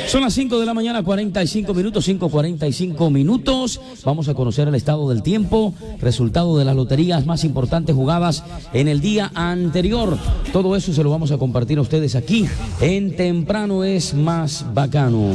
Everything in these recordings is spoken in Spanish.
Son las 5 de la mañana, 45 minutos, 5:45 minutos. Vamos a conocer el estado del tiempo, resultado de las loterías más importantes jugadas en el día anterior. Todo eso se lo vamos a compartir a ustedes aquí en Temprano es Más Bacano.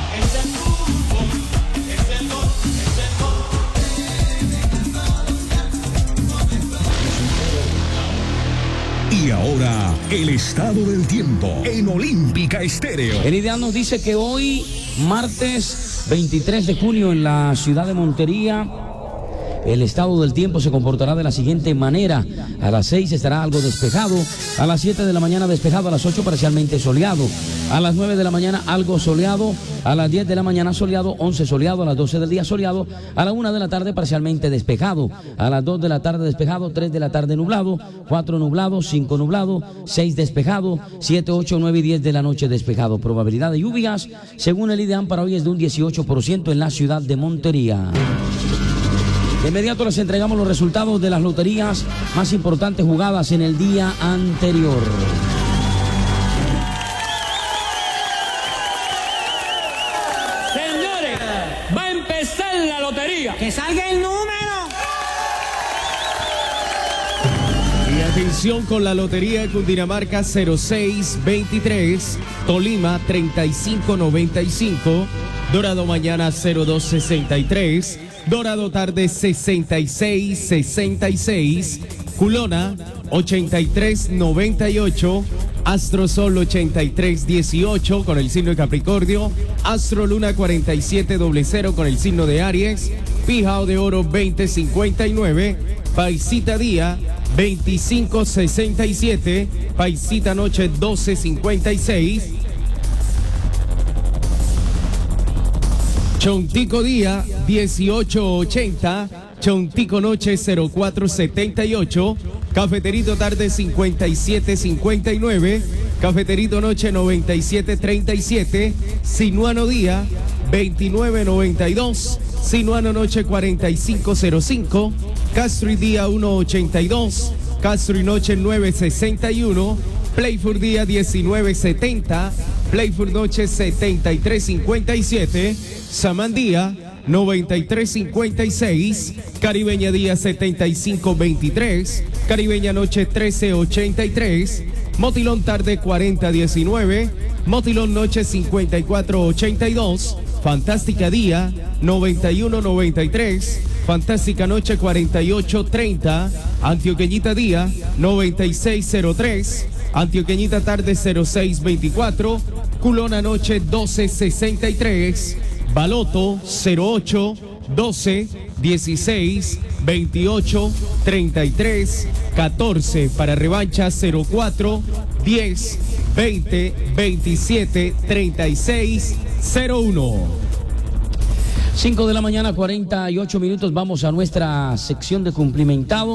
Y ahora, el estado del tiempo en Olímpica Estéreo. El ideal nos dice que hoy, martes 23 de junio, en la ciudad de Montería, el estado del tiempo se comportará de la siguiente manera. A las 6 estará algo despejado, a las 7 de la mañana despejado, a las 8 parcialmente soleado, a las 9 de la mañana algo soleado, a las 10 de la mañana soleado, 11 soleado, a las 12 del día soleado, a la 1 de la tarde parcialmente despejado, a las 2 de la tarde despejado, 3 de la tarde nublado, 4 nublado, 5 nublado, 6 despejado, 7, 8, 9 y 10 de la noche despejado. Probabilidad de lluvias, según el IDEAM, para hoy es de un 18% en la ciudad de Montería. De inmediato les entregamos los resultados de las loterías más importantes jugadas en el día anterior. Señores, va a empezar la lotería. ¡Que salga el número! Y atención con la lotería de Cundinamarca 0623, Tolima 3595, Dorado mañana 0263, Dorado tarde 6666, Culona 8398, Astro Sol 8318 con el signo de Capricornio, Astro Luna 4700 con el signo de Aries, Pijao de Oro 2059, Paisita Día 2567, Paisita Noche 1256, Chontico Día 1880, Chontico Noche 0478, Cafeterito Tarde 5759, Cafeterito Noche 9737, Sinuano Día 2992, Sinuano Noche 4505, Castro y Día 182, Castro y Noche 961, Playford Día 1970, Playford Noche 7357, Samandía 9356, Caribeña Día 7523, Caribeña Noche 1383, Motilón Tarde 4019, Motilón Noche 5482, Fantástica Día 9193, Fantástica Noche 4830, Antioqueñita Día 9603, Antioqueñita Tarde 0624, Culona Noche 1263, Baloto 08, 12, 16, 28, 33, 14, para revancha 04, 10, 20, 27, 36, 01. 5 de la mañana, 48 minutos, vamos a nuestra sección de cumplimentado.